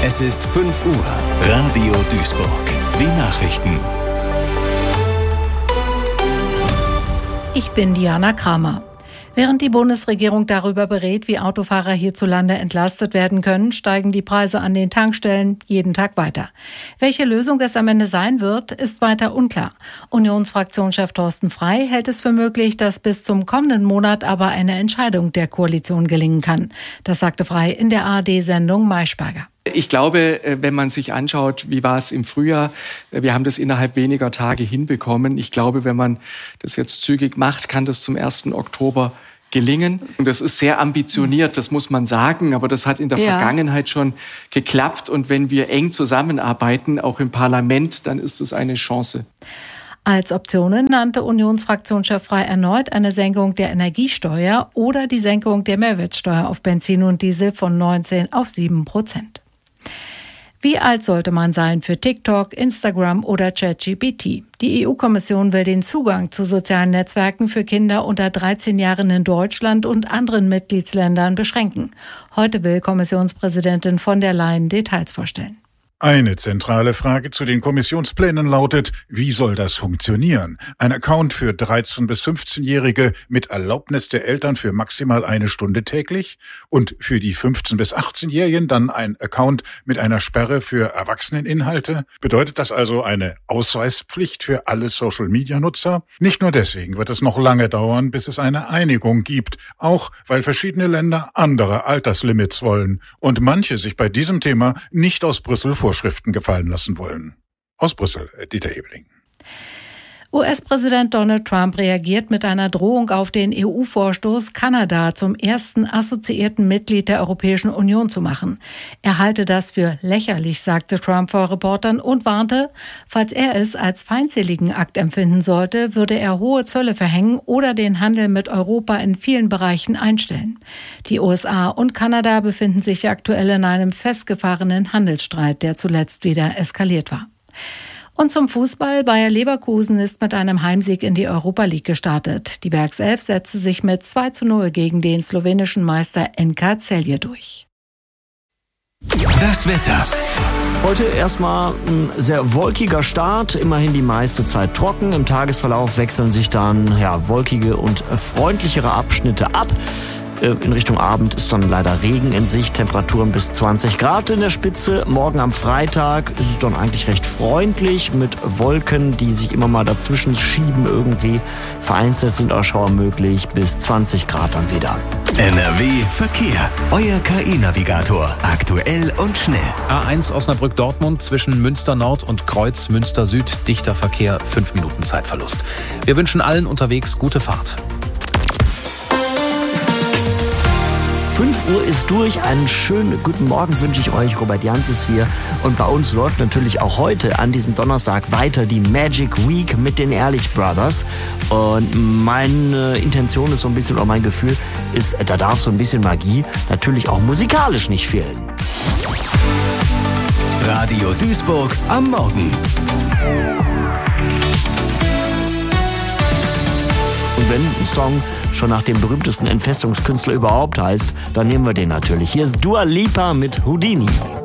Es ist 5 Uhr. Radio Duisburg. Die Nachrichten. Ich bin Diana Kramer. Während die Bundesregierung darüber berät, wie Autofahrer hierzulande entlastet werden können, steigen die Preise an den Tankstellen jeden Tag weiter. Welche Lösung es am Ende sein wird, ist weiter unklar. Unionsfraktionschef Thorsten Frey hält es für möglich, dass bis zum kommenden Monat aber eine Entscheidung der Koalition gelingen kann. Das sagte Frey in der ARD-Sendung Maischberger. Ich glaube, wenn man sich anschaut, wie war es im Frühjahr, wir haben das innerhalb weniger Tage hinbekommen. Ich glaube, wenn man das jetzt zügig macht, kann das zum 1. Oktober gelingen. Und das ist sehr ambitioniert, das muss man sagen, aber das hat in der Vergangenheit schon geklappt. Und wenn wir eng zusammenarbeiten, auch im Parlament, dann ist es eine Chance. Als Optionen nannte Unionsfraktionschef Frey erneut eine Senkung der Energiesteuer oder die Senkung der Mehrwertsteuer auf Benzin und Diesel von 19% auf 7%. Wie alt sollte man sein für TikTok, Instagram oder ChatGPT? Die EU-Kommission will den Zugang zu sozialen Netzwerken für Kinder unter 13 Jahren in Deutschland und anderen Mitgliedsländern beschränken. Heute will Kommissionspräsidentin von der Leyen Details vorstellen. Eine zentrale Frage zu den Kommissionsplänen lautet, wie soll das funktionieren? Ein Account für 13- bis 15-Jährige mit Erlaubnis der Eltern für maximal 1 Stunde täglich und für die 15- bis 18-Jährigen dann ein Account mit einer Sperre für Erwachseneninhalte? Bedeutet das also eine Ausweispflicht für alle Social-Media-Nutzer? Nicht nur deswegen wird es noch lange dauern, bis es eine Einigung gibt, auch weil verschiedene Länder andere Alterslimits wollen und manche sich bei diesem Thema nicht aus Brüssel Vorschriften gefallen lassen wollen. Aus Brüssel, Dieter Ebeling. US-Präsident Donald Trump reagiert mit einer Drohung auf den EU-Vorstoß, Kanada zum ersten assoziierten Mitglied der Europäischen Union zu machen. Er halte das für lächerlich, sagte Trump vor Reportern und warnte, falls er es als feindseligen Akt empfinden sollte, würde er hohe Zölle verhängen oder den Handel mit Europa in vielen Bereichen einstellen. Die USA und Kanada befinden sich aktuell in einem festgefahrenen Handelsstreit, der zuletzt wieder eskaliert war. Und zum Fußball. Bayer Leverkusen ist mit einem Heimsieg in die Europa League gestartet. Die Werkself setzte sich mit 2:0 gegen den slowenischen Meister NK Celje durch. Das Wetter. Heute erstmal ein sehr wolkiger Start, immerhin die meiste Zeit trocken. Im Tagesverlauf wechseln sich dann wolkige und freundlichere Abschnitte ab. In Richtung Abend ist dann leider Regen in Sicht, Temperaturen bis 20 Grad in der Spitze. Morgen am Freitag ist es dann eigentlich recht freundlich mit Wolken, die sich immer mal dazwischen schieben irgendwie. Vereinzelt sind auch Schauer möglich, bis 20 Grad dann wieder. NRW Verkehr. Euer KI-Navigator. Aktuell und schnell. A1 Osnabrück-Dortmund zwischen Münster Nord und Kreuz Münster Süd. Dichter Verkehr, 5 Minuten Zeitverlust. Wir wünschen allen unterwegs gute Fahrt. 5 Uhr ist durch. Einen schönen guten Morgen wünsche ich euch. Robert Jans ist hier. Und bei uns läuft natürlich auch heute an diesem Donnerstag weiter die Magic Week mit den Ehrlich Brothers. Und meine Intention ist so ein bisschen, oder mein Gefühl ist, da darf so ein bisschen Magie natürlich auch musikalisch nicht fehlen. Radio Duisburg am Morgen. Und wenn ein Song schon nach dem berühmtesten Entfesselungskünstler überhaupt heißt, dann nehmen wir den natürlich. Hier ist Dua Lipa mit Houdini.